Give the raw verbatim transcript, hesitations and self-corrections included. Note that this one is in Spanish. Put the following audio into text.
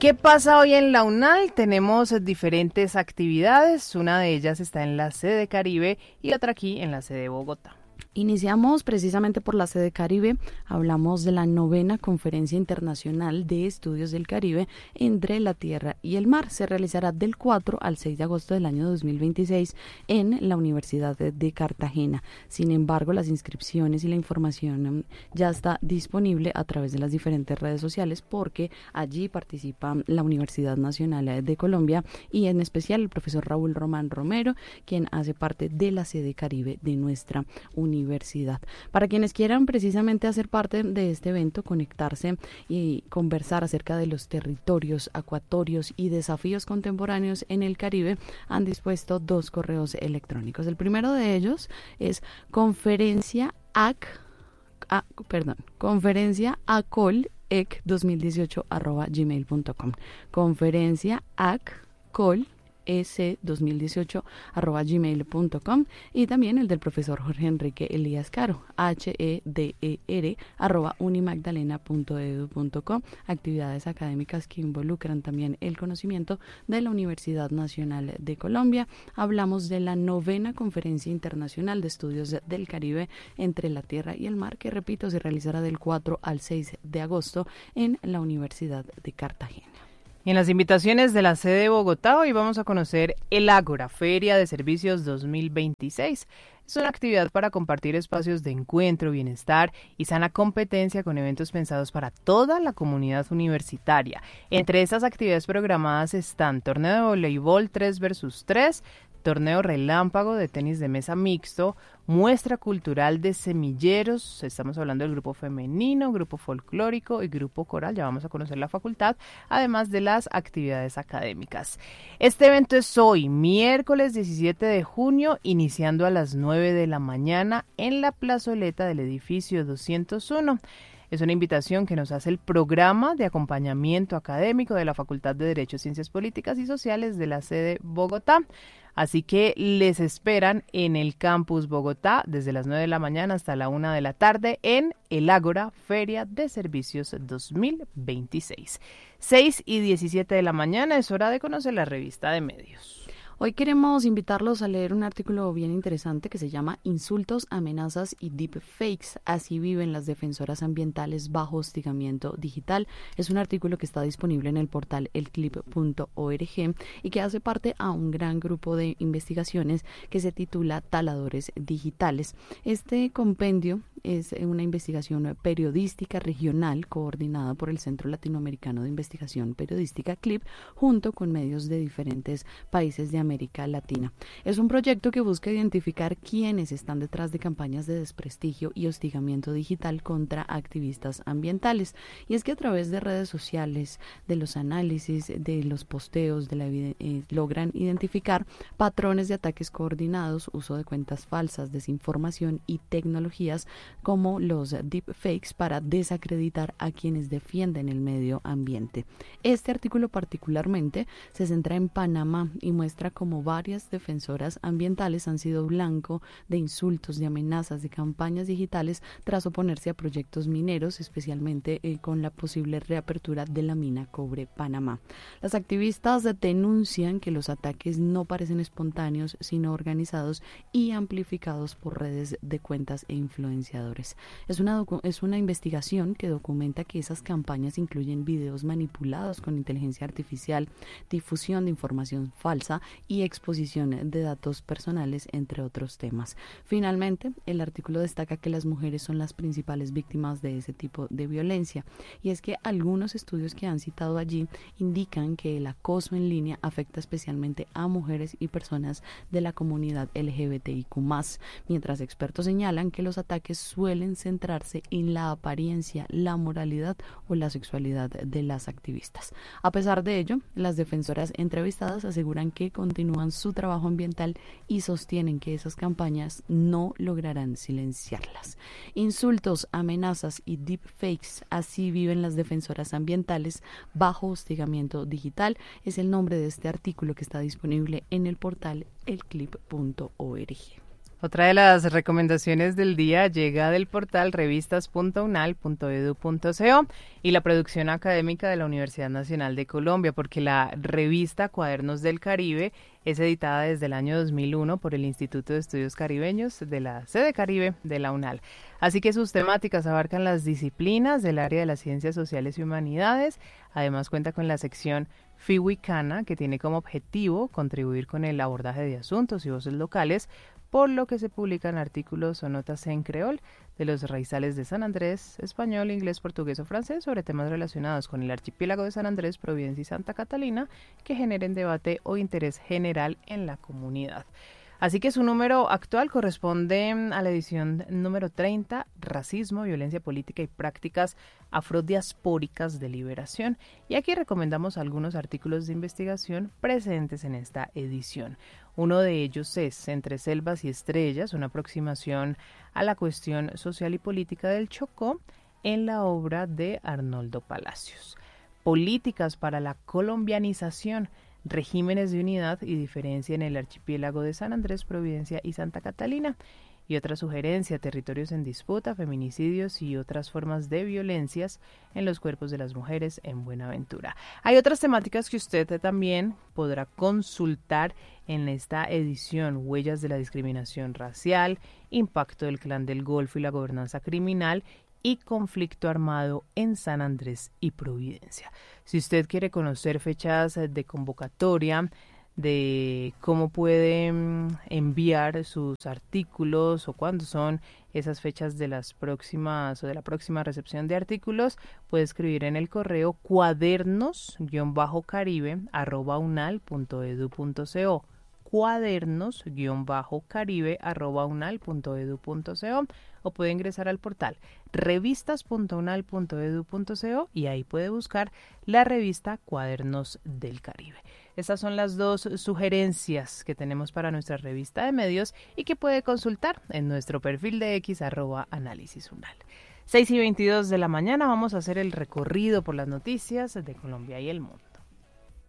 ¿Qué pasa hoy en la UNAL? Tenemos diferentes actividades, una de ellas está en la sede Caribe y otra aquí en la sede Bogotá. Iniciamos precisamente por la sede Caribe, hablamos de la novena Conferencia Internacional de Estudios del Caribe entre la Tierra y el Mar. Se realizará del cuatro al seis de agosto del año dos mil veintiséis en la Universidad de Cartagena. Sin embargo, las inscripciones y la información ya está disponible a través de las diferentes redes sociales porque allí participa la Universidad Nacional de Colombia y en especial el profesor Raúl Román Romero, quien hace parte de la sede Caribe de nuestra universidad. Universidad. Para quienes quieran precisamente hacer parte de este evento, conectarse y conversar acerca de los territorios acuatorios y desafíos contemporáneos en el Caribe, han dispuesto dos correos electrónicos. El primero de ellos es conferencia ac, a, perdón, conferencia acol ec dos mil dieciocho arroba gmail punto com. Conferencia acol ec dos mil dieciocho arroba gmail punto com y también el del profesor Jorge Enrique Elías Caro, h e d e r arroba unimagdalena punto e d u punto co, actividades académicas que involucran también el conocimiento de la Universidad Nacional de Colombia. Hablamos de la novena Conferencia Internacional de Estudios del Caribe entre la Tierra y el Mar, que repito, se realizará del cuatro al seis de agosto en la Universidad de Cartagena. Y en las invitaciones de la sede de Bogotá, hoy vamos a conocer el Ágora, Feria de Servicios dos mil veintiséis. Es una actividad para compartir espacios de encuentro, bienestar y sana competencia con eventos pensados para toda la comunidad universitaria. Entre estas actividades programadas están torneo de voleibol tres versus tres, torneo relámpago de tenis de mesa mixto, muestra cultural de semilleros, estamos hablando del grupo femenino, grupo folclórico y grupo coral, ya vamos a conocer la facultad, además de las actividades académicas. Este evento es hoy, miércoles diecisiete de junio, iniciando a las nueve de la mañana en la plazoleta del edificio doscientos uno. Es una invitación que nos hace el programa de acompañamiento académico de la Facultad de Derecho, Ciencias Políticas y Sociales de la sede Bogotá. Así que les esperan en el campus Bogotá desde las nueve de la mañana hasta la una de la tarde en el Ágora Feria de Servicios dos mil veintiséis. seis y diecisiete de la mañana es hora de conocer la revista de medios. Hoy queremos invitarlos a leer un artículo bien interesante que se llama Insultos, amenazas y deepfakes. Así viven las defensoras ambientales bajo hostigamiento digital. Es un artículo que está disponible en el portal el clip punto org y que hace parte a un gran grupo de investigaciones que se titula Taladores Digitales. Este compendio es una investigación periodística regional coordinada por el Centro Latinoamericano de Investigación Periodística CLIP junto con medios de diferentes países de América Latina. Es un proyecto que busca identificar quiénes están detrás de campañas de desprestigio y hostigamiento digital contra activistas ambientales. Y es que a través de redes sociales, de los análisis, de los posteos, de la, eh, logran identificar patrones de ataques coordinados, uso de cuentas falsas, desinformación y tecnologías como los deepfakes para desacreditar a quienes defienden el medio ambiente. Este artículo particularmente se centra en Panamá y muestra cómo varias defensoras ambientales han sido blanco de insultos, de amenazas, de campañas digitales tras oponerse a proyectos mineros, especialmente eh, con la posible reapertura de la mina Cobre Panamá. Las activistas denuncian que los ataques no parecen espontáneos, sino organizados y amplificados por redes de cuentas e influenciadores. Es una, es una investigación que documenta que esas campañas incluyen videos manipulados con inteligencia artificial, difusión de información falsa y exposición de datos personales, entre otros temas. Finalmente, el artículo destaca que las mujeres son las principales víctimas de ese tipo de violencia, y es que algunos estudios que han citado allí indican que el acoso en línea afecta especialmente a mujeres y personas de la comunidad L G B T I Q más, mientras expertos señalan que los ataques suelen centrarse en la apariencia, la moralidad o la sexualidad de las activistas. A pesar de ello, las defensoras entrevistadas aseguran que continúan su trabajo ambiental y sostienen que esas campañas no lograrán silenciarlas. Insultos, amenazas y deepfakes, así viven las defensoras ambientales bajo hostigamiento digital, es el nombre de este artículo que está disponible en el portal el clip punto org. Otra de las recomendaciones del día llega del portal revistas punto unal punto edu punto co y la producción académica de la Universidad Nacional de Colombia, porque la revista Cuadernos del Caribe es editada desde el año dos mil uno por el Instituto de Estudios Caribeños de la Sede Caribe de la UNAL. Así que sus temáticas abarcan las disciplinas del área de las ciencias sociales y humanidades. Además cuenta con la sección Fiwicana, que tiene como objetivo contribuir con el abordaje de asuntos y voces locales, por lo que se publican artículos o notas en creol de los raizales de San Andrés, español, inglés, portugués o francés sobre temas relacionados con el archipiélago de San Andrés, Providencia y Santa Catalina que generen debate o interés general en la comunidad. Así que su número actual corresponde a la edición número treinta, Racismo, Violencia Política y Prácticas Afrodiaspóricas de Liberación. Y aquí recomendamos algunos artículos de investigación presentes en esta edición. Uno de ellos es Entre Selvas y Estrellas, una aproximación a la cuestión social y política del Chocó en la obra de Arnoldo Palacios. Políticas para la colombianización, regímenes de unidad y diferencia en el archipiélago de San Andrés, Providencia y Santa Catalina. Y otra sugerencia, territorios en disputa, feminicidios y otras formas de violencias en los cuerpos de las mujeres en Buenaventura. Hay otras temáticas que usted también podrá consultar en esta edición: huellas de la discriminación racial, impacto del Clan del Golfo y la gobernanza criminal, y conflicto armado en San Andrés y Providencia. Si usted quiere conocer fechas de convocatoria, de cómo puede enviar sus artículos o cuándo son esas fechas de las próximas o de la próxima recepción de artículos, puede escribir en el correo cuadernos guión caribe arroba unal punto edu punto co, cuadernos guión caribe arroba unal punto edu punto co, o puede ingresar al portal revistas punto unal punto edu punto co y ahí puede buscar la revista Cuadernos del Caribe. Estas son las dos sugerencias que tenemos para nuestra revista de medios y que puede consultar en nuestro perfil de X arroba análisis unal. seis y veintidós de la mañana, vamos a hacer el recorrido por las noticias de Colombia y el mundo.